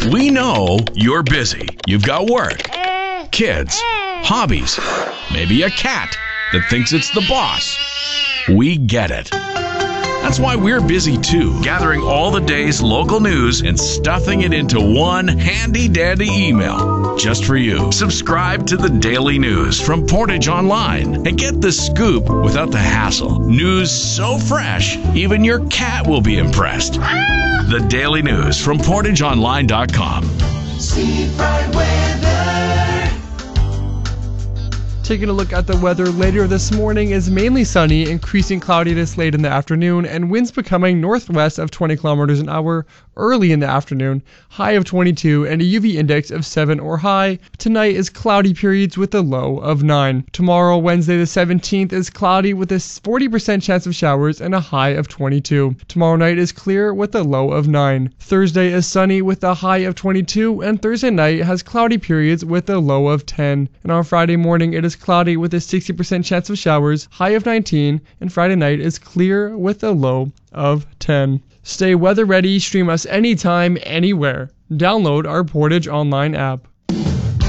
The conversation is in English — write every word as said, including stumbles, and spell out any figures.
We know you're busy. You've got work, kids, hobbies, maybe a cat that thinks it's the boss. We get it. That's why we're busy too, gathering all the day's local news and stuffing it into one handy-dandy email just for you. Subscribe to the Daily News from Portage Online and get the scoop without the hassle. News so fresh, even your cat will be impressed. The Daily News from portage online dot com. Seafront weather. Taking a look at the weather later this morning is mainly sunny, increasing cloudiness late in the afternoon, and winds becoming northwest of twenty kilometers an hour early in the afternoon, high of twenty-two and a U V index of seven or high. Tonight is cloudy periods with a low of nine. Tomorrow, Wednesday the seventeenth, is cloudy with a forty percent chance of showers and a high of twenty-two. Tomorrow night is clear with a low of nine. Thursday is sunny with a high of twenty-two, and Thursday night has cloudy periods with a low of ten. And on Friday morning it is cloudy with a sixty percent chance of showers, high of nineteen, and Friday night is clear with a low of ten. Stay weather ready, stream us anytime, anywhere. Download our Portage Online app.